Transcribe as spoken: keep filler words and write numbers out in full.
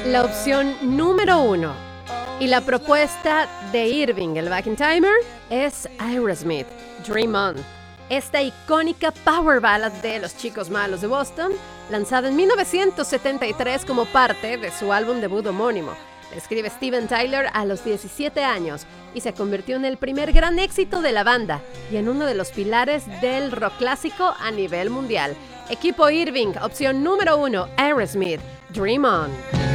la opción número uno. Y la propuesta de Irving, el backing timer, es Aerosmith, Dream On. Esta icónica power ballad de Los Chicos Malos de Boston, lanzada en mil novecientos setenta y tres como parte de su álbum debut homónimo. La escribe Steven Tyler a los diecisiete años y se convirtió en el primer gran éxito de la banda y en uno de los pilares del rock clásico a nivel mundial. Equipo Irving, opción número uno, Aerosmith, Dream On.